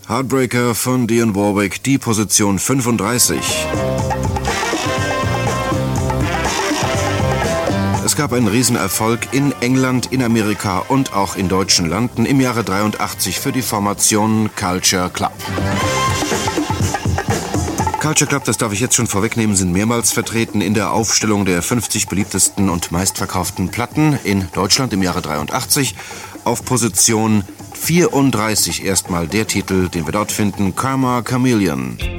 Heartbreaker von Dionne Warwick, die Position 35. Es gab einen Riesenerfolg in England, in Amerika und auch in deutschen Landen im Jahre 83 für die Formation Culture Club. Culture Club, das darf ich jetzt schon vorwegnehmen, sind mehrmals vertreten in der Aufstellung der 50 beliebtesten und meistverkauften Platten in Deutschland im Jahre 83. Auf Position 34 erstmal der Titel, den wir dort finden, Karma Chameleon.